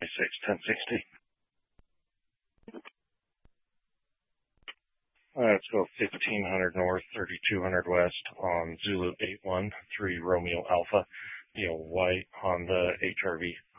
1060. Let's go 1500 north, 3200 west on Zulu 813 Romeo Alpha, white Honda HRV.